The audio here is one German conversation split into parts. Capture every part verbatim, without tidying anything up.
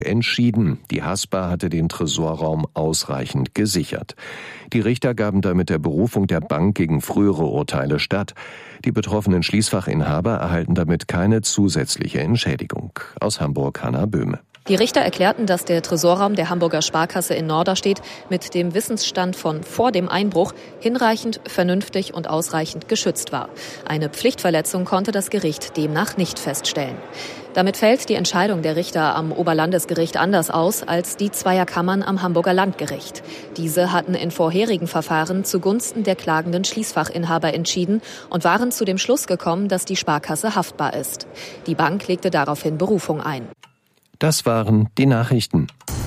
entschieden. Die Haspa hatte den Tresorraum ausreichend gesichert. Die Richter gaben damit der Berufung der Bank gegen frühere Urteile statt. Die betroffenen Schließfachinhaber erhalten damit keine zusätzliche Entschädigung. Aus Hamburg Hanna Böhme. Die Richter erklärten, dass der Tresorraum der Hamburger Sparkasse in Norderstedt mit dem Wissensstand von vor dem Einbruch hinreichend, vernünftig und ausreichend geschützt war. Eine Pflichtverletzung konnte das Gericht demnach nicht feststellen. Damit fällt die Entscheidung der Richter am Oberlandesgericht anders aus als die zweier Kammern am Hamburger Landgericht. Diese hatten in vorherigen Verfahren zugunsten der klagenden Schließfachinhaber entschieden und waren zu dem Schluss gekommen, dass die Sparkasse haftbar ist. Die Bank legte daraufhin Berufung ein. Das waren die Nachrichten.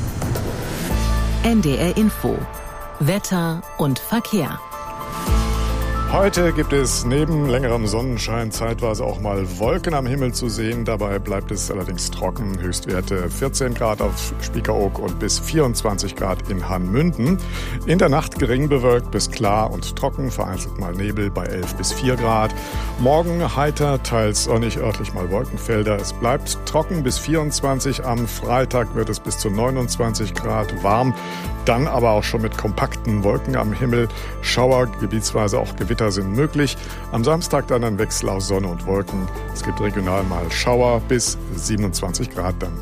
N D R Info. Wetter und Verkehr. Heute gibt es neben längerem Sonnenschein zeitweise auch mal Wolken am Himmel zu sehen. Dabei bleibt es allerdings trocken. Höchstwerte vierzehn Grad auf Spiekeroog und bis vierundzwanzig Grad in Hanmünden. In der Nacht gering bewölkt bis klar und trocken, vereinzelt mal Nebel bei elf bis vier Grad. Morgen heiter, teils sonnig, örtlich mal Wolkenfelder. Es bleibt trocken bis vierundzwanzig. Am Freitag wird es bis zu neunundzwanzig Grad warm. Dann aber auch schon mit kompakten Wolken am Himmel. Schauer, gebietsweise auch Gewitter sind möglich. Am Samstag dann ein Wechsel aus Sonne und Wolken. Es gibt regional mal Schauer bis siebenundzwanzig Grad dann.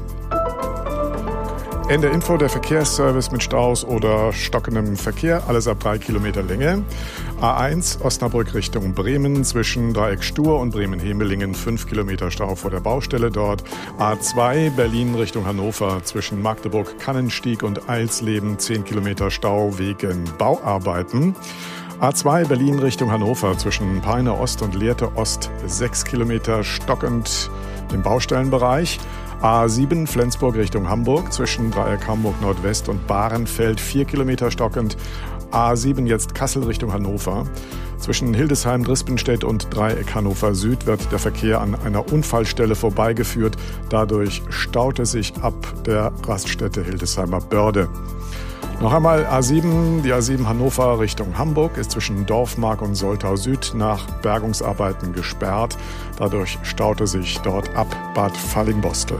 Ende Info, der Verkehrsservice mit Staus oder stockendem Verkehr, alles ab drei Kilometer Länge. A eins Osnabrück Richtung Bremen zwischen Dreieck Stur und Bremen-Hemelingen, fünf Kilometer Stau vor der Baustelle dort. A zwei Berlin Richtung Hannover zwischen Magdeburg, Kannenstieg und Eilsleben, zehn Kilometer Stau wegen Bauarbeiten. A zwei Berlin Richtung Hannover zwischen Peine Ost und Lehrte Ost, sechs Kilometer stockend im Baustellenbereich. A sieben Flensburg Richtung Hamburg zwischen Dreieck Hamburg Nordwest und Bahrenfeld, vier Kilometer stockend. A sieben jetzt Kassel Richtung Hannover. Zwischen Hildesheim, Drispenstedt und Dreieck Hannover Süd wird der Verkehr an einer Unfallstelle vorbeigeführt. Dadurch staut es sich ab der Raststätte Hildesheimer Börde. Noch einmal A sieben, die A sieben Hannover Richtung Hamburg ist zwischen Dorfmark und Soltau Süd nach Bergungsarbeiten gesperrt. Dadurch staute sich dort ab Bad Fallingbostel.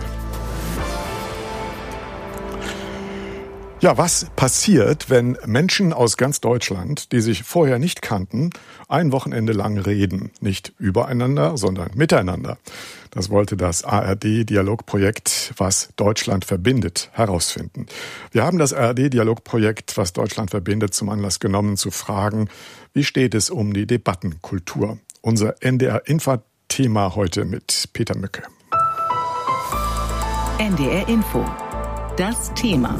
Ja, was passiert, wenn Menschen aus ganz Deutschland, die sich vorher nicht kannten, ein Wochenende lang reden? Nicht übereinander, sondern miteinander. Das wollte das A R D-Dialogprojekt, was Deutschland verbindet, herausfinden. Wir haben das A R D-Dialogprojekt, was Deutschland verbindet, zum Anlass genommen, zu fragen, wie steht es um die Debattenkultur? Unser N D R-Info-Thema heute mit Peter Mücke. N D R Info. Das Thema.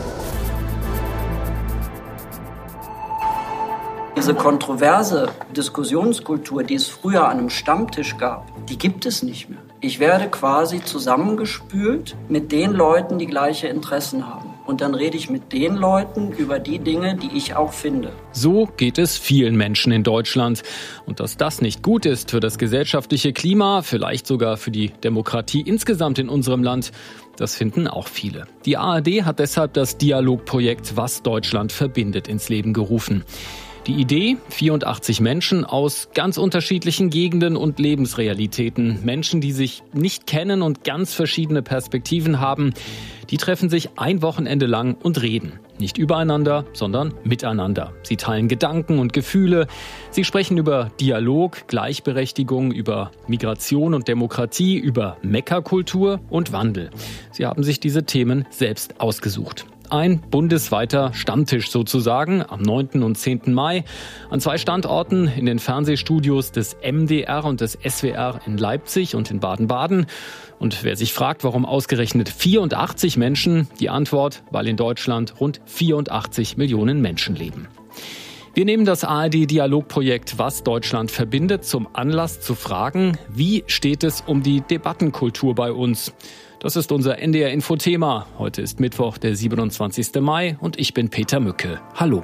Diese kontroverse Diskussionskultur, die es früher an einem Stammtisch gab, die gibt es nicht mehr. Ich werde quasi zusammengespült mit den Leuten, die gleiche Interessen haben. Und dann rede ich mit den Leuten über die Dinge, die ich auch finde. So geht es vielen Menschen in Deutschland. Und dass das nicht gut ist für das gesellschaftliche Klima, vielleicht sogar für die Demokratie insgesamt in unserem Land, das finden auch viele. Die A R D hat deshalb das Dialogprojekt Was Deutschland verbindet ins Leben gerufen. Die Idee, vierundachtzig Menschen aus ganz unterschiedlichen Gegenden und Lebensrealitäten, Menschen, die sich nicht kennen und ganz verschiedene Perspektiven haben, die treffen sich ein Wochenende lang und reden. Nicht übereinander, sondern miteinander. Sie teilen Gedanken und Gefühle. Sie sprechen über Dialog, Gleichberechtigung, über Migration und Demokratie, über Meckerkultur und Wandel. Sie haben sich diese Themen selbst ausgesucht. Ein bundesweiter Stammtisch sozusagen am neunten und zehnten Mai an zwei Standorten in den Fernsehstudios des M D R und des S W R in Leipzig und in Baden-Baden. Und wer sich fragt, warum ausgerechnet vierundachtzig Menschen, die Antwort, weil in Deutschland rund vierundachtzig Millionen Menschen leben. Wir nehmen das A R D-Dialogprojekt Was Deutschland verbindet zum Anlass zu fragen, wie steht es um die Debattenkultur bei uns? Das ist unser N D R-Info-Thema. Heute ist Mittwoch, der siebenundzwanzigsten Mai und ich bin Peter Mücke. Hallo.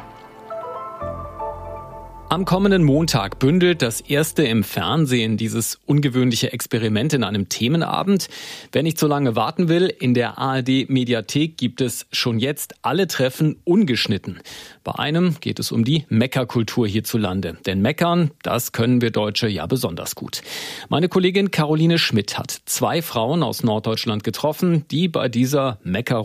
Am kommenden Montag bündelt das erste im Fernsehen dieses ungewöhnliche Experiment in einem Themenabend. Wer nicht so lange warten will, in der A R D-Mediathek gibt es schon jetzt alle Treffen ungeschnitten. Bei einem geht es um die Meckerkultur hierzulande. Denn meckern, das können wir Deutsche ja besonders gut. Meine Kollegin Caroline Schmidt hat zwei Frauen aus Norddeutschland getroffen, die bei dieser Mecker